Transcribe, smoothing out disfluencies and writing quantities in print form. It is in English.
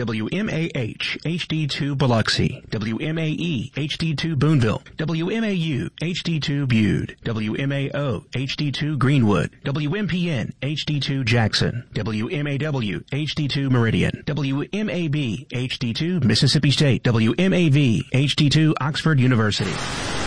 WMAH HD2 Biloxi, WMAE HD2 Boonville, WMAU HD2 Bude, WMAO HD2 Greenwood, WMPN HD2 Jackson, WMAW HD2 Meridian, WMAB HD2 Mississippi State, WMAV HD2 Oxford University.